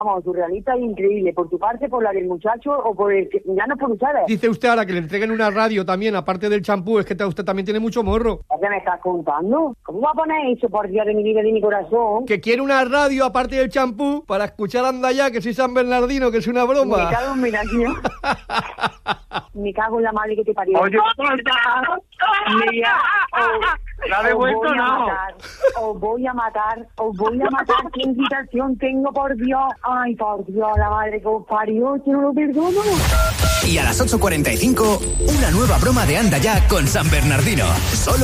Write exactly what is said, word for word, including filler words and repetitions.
Vamos, surrealista e increíble. Por tu parte, por la del muchacho o por el que... Ya no por ustedes. Dice usted ahora que le entreguen una radio también, aparte del champú, es que usted también tiene mucho morro. ¿Qué me estás contando? ¿Cómo va a poner eso, por Dios de mi vida y de mi corazón? Que quiere una radio aparte del champú para escuchar Anda Ya, que soy San Bernardino, que es una broma. Me cago en mi nación. Me cago en la madre que te parió. Oye, Mira, os, ¿la ha devuelto os voy o a no? matar, os voy a matar, os voy a matar. ¿Qué invitación tengo, por Dios? Ay, por Dios, la madre que os parió, yo no lo perdono. Y a las ocho cuarenta y cinco, una nueva broma de Anda Ya con San Bernardino. Solo